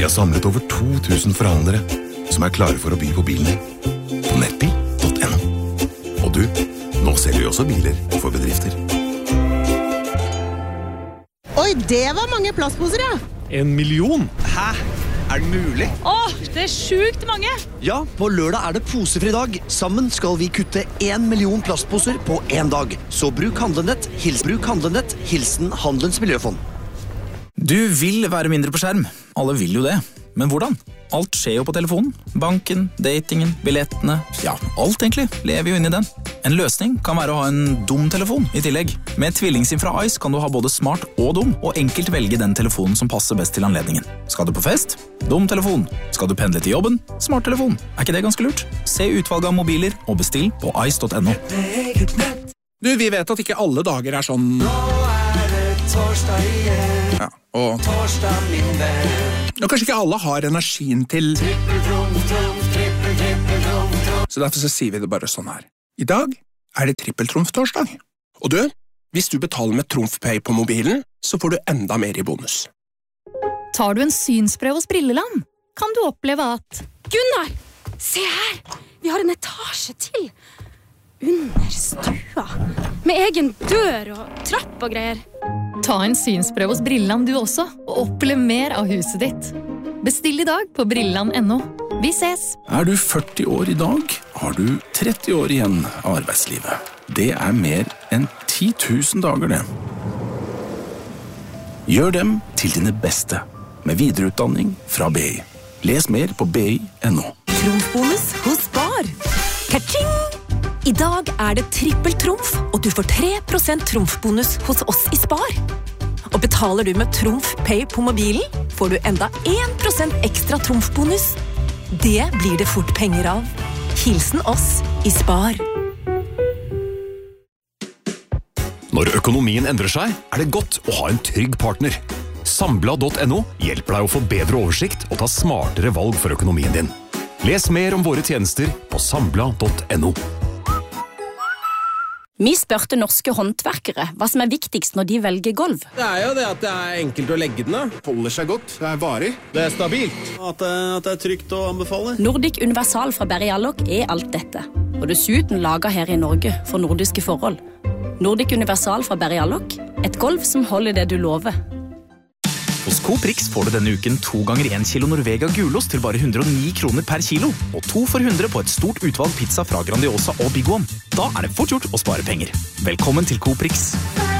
Vi har samlet over 2000 forhandlere som er klare for å by på bilen din på nettbil.no. Og du, nå selger vi også biler for bedrifter. Oi, det var mange plastposer, ja! 1 million? Hæ? Er det mulig? Det er sjukt mange! Ja, på lørdag er det posefri dag. Sammen skal vi kutte 1 million plastposer på en dag. Så bruk Handlenett, hilsen Handelens Miljøfond. Du vil være mindre på skjerm. Alle vil jo det. Men hvordan? Alt skjer jo på telefonen. Banken, datingen, billettene. Ja, alt egentlig lever jo inn i den. En løsning kan være å ha en dum telefon i tillegg. Med tvillingsim fra Ice kan du ha både smart og dum, og enkelt velge den telefonen som passer best til anledningen. Skal du på fest? Dum telefon. Skal du pendle til jobben? Smart telefon. Er ikke det ganske lurt? Se utvalget av mobiler og bestill på ice.no. Du, vi vet at ikke alle dager er sånn. Nå er det torsdag igjen. Ja, og torsdag min venn. Og kanskje ikke alle har energien til så derfor så sier vi det bare sånn her. I dag er det trippeltrumf-torsdag. Og du, hvis du betaler med TrumfPay på mobilen, så får du enda mer i bonus. Tar du en synsprøve hos Brilleland, kan du oppleve at Gunnar, se her! Vi har en etasje til. Under stua. Med egen dør og trapp og greier. Ta en synsprøve hos Brilleland du også, og opplev mer av huset ditt. Bestill i dag på brilleland.no. Vi ses! Er du 40 år i dag, har du 30 år igjen av arbeidslivet. Det er mer enn 10 000 dager, det. Gjør dem til dine beste, med videreutdanning fra BI. Les mer på BI.no. Trumfbonus hos Spar. Ka-ching! I dag er det trippeltrumf, og du får 3% trumfbonus hos oss i Spar. Og betaler du med TrumfPay på mobilen, får du enda 1% ekstra trumfbonus. Det blir det fort penger av. Hilsen oss i Spar. Når økonomien endrer seg, er det godt å ha en trygg partner. Sambla.no hjelper deg å få bedre oversikt og ta smartere valg for økonomien din. Les mer om våre tjenester på sambla.no. Vi spørte norske håndverkere hva som er viktigst når de velger gulv. Det er jo det at det er enkelt å legge den av. Holder seg godt, det er varig. Det er stabilt. At det er trygt å anbefale. Nordic Universal fra Berry Allok er alt dette. Og dessuten laget her i Norge for nordiske forhold. Nordic Universal fra Berry Allok, et gulv som holder det du lover. Hos Coprix får du denne uken 2 ganger 1 kilo Norvega gulost til bare 109 kroner per kilo, og 2 for 100 på et stort utvalg pizza fra Grandiosa og Big One. Da er det fort gjort å spare penger. Velkommen til Coprix.